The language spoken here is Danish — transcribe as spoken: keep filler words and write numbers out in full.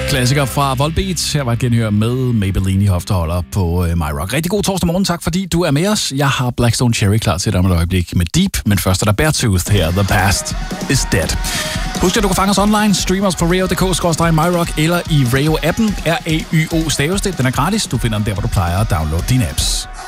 Klassiker fra Volbeat. Her var et genhør med Maybelline i hofteholder på uh, My Rock. Rigtig god torsdag morgen. Tak fordi du er med os. Jeg har Blackstone Cherry klar til dig om et øjeblik med Deep, men først er der Beartooth her. The Past is Dead. Husk at du kan fange os online. Stream os på radio punktum d k skråstreg my rock eller i Rayo-appen. R A Y O staves det. Den er gratis. Du finder den der, hvor du plejer at downloade dine apps.